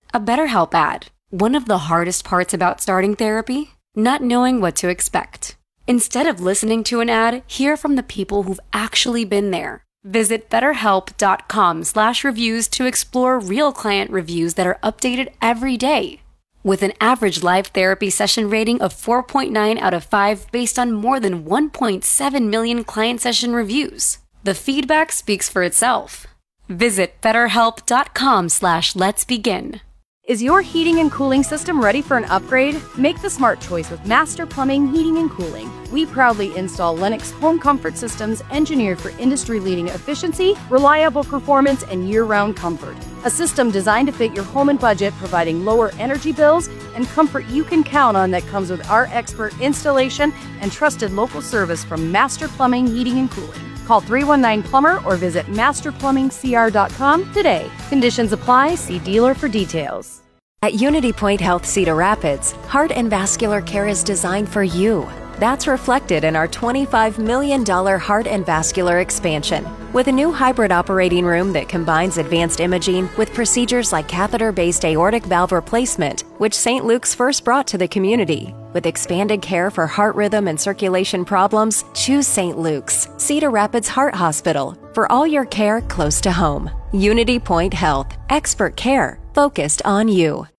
A BetterHelp ad. One of the hardest parts about starting therapy? Not knowing what to expect. Instead of listening to an ad, hear from the people who've actually been there. Visit BetterHelp.com/reviews to explore real client reviews that are updated every day. With an average live therapy session rating of 4.9 out of 5 based on more than 1.7 million client session reviews, the feedback speaks for itself. Visit BetterHelp.com/let's begin. Is your heating and cooling system ready for an upgrade? Make the smart choice with Master Plumbing, Heating and Cooling. We proudly install Lennox home comfort systems engineered for industry-leading efficiency, reliable performance, and year-round comfort. A system designed to fit your home and budget, providing lower energy bills and comfort you can count on that comes with our expert installation and trusted local service from Master Plumbing, Heating and Cooling. Call 319-PLUMBER or visit masterplumbingcr.com today. Conditions apply. See dealer for details. At Unity Point Health Cedar Rapids, heart and vascular care is designed for you. That's reflected in our $25 million heart and vascular expansion. With a new hybrid operating room that combines advanced imaging with procedures like catheter-based aortic valve replacement, which St. Luke's first brought to the community. With expanded care for heart rhythm and circulation problems, choose St. Luke's, Cedar Rapids Heart Hospital, for all your care close to home. Unity Point Health, expert care focused on you.